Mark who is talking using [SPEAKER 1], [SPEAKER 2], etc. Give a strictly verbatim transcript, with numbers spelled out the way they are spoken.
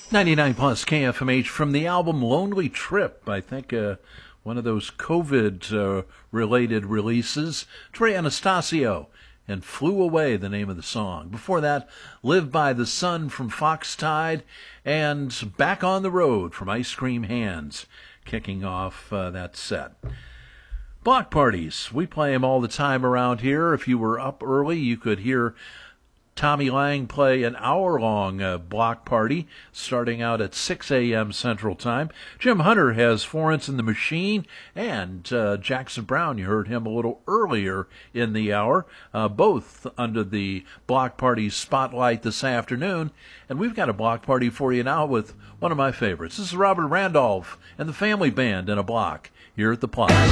[SPEAKER 1] ninety-nine plus K F M H from the album Lonely Trip. I think uh, one of those COVID-related uh, releases. Trey Anastasio and Flew Away, the name of the song. Before that, Live by the Sun from Foxtide and Back on the Road from Ice Cream Hands, kicking off uh, that set. Block parties. We play them all the time around here. If you were up early, you could hear Tommy Lang play an hour-long uh, block party starting out at six a.m. Central Time. Jim Hunter has Florence and the Machine, and uh, Jackson Brown, you heard him a little earlier in the hour, uh, both under the block party spotlight this afternoon. And we've got a block party for you now with one of my favorites. This is Robert Randolph and the Family Band in a block here at the Plaza.